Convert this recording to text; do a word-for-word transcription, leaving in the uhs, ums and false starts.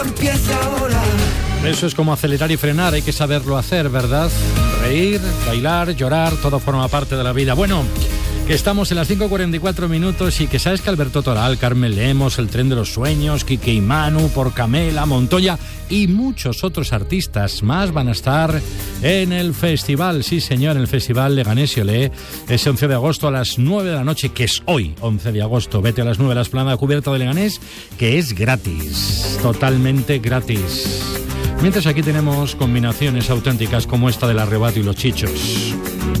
Eso es como acelerar y frenar, hay que saberlo hacer, ¿verdad? Reír, bailar, llorar, todo forma parte de la vida. Bueno, que estamos en las cinco cuarenta y cuatro minutos y que sabes que Alberto Toral, Carmen Lemos, El Tren de los Sueños, Quique y Manu, Porcamela, Montoya y muchos otros artistas más van a estar en el festival. Sí, señor, en el Festival Leganés y Olé, ese once de agosto a las nueve de la noche, que es hoy, once de agosto. Vete a las nueve a la Esplanada Cubierta de Leganés, que es gratis, totalmente gratis. Mientras aquí tenemos combinaciones auténticas como esta del Arrebato y los Chichos.